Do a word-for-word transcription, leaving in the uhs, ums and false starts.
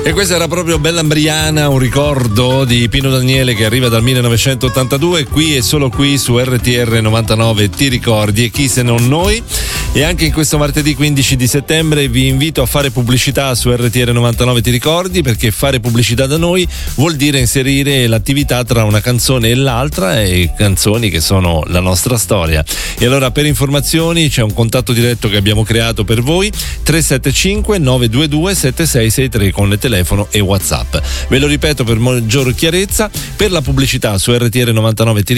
E questa era proprio Bella Ambriana, un ricordo di Pino Daniele che arriva dal millenovecentottantadue, qui e solo qui su R T R novantanove Ti ricordi, e chi se non noi. E anche in questo martedì quindici di settembre vi invito a fare pubblicità su R T R novantanove Ti ricordi, perché fare pubblicità da noi vuol dire inserire l'attività tra una canzone e l'altra, e canzoni che sono la nostra storia. E allora, per informazioni c'è un contatto diretto che abbiamo creato per voi: tre sette cinque nove due due sette sei sei tre con il telefono e WhatsApp. Ve lo ripeto per maggior chiarezza: per la pubblicità su R T R novantanove Ti